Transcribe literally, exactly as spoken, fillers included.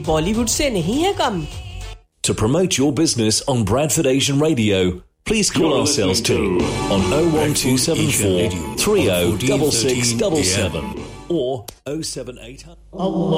बॉलीवुड से नहीं है कम. To promote your business on Bradford Asian Radio, please call our sales team on oh one two seven four three oh six six seven seven or oh seven eight hundred.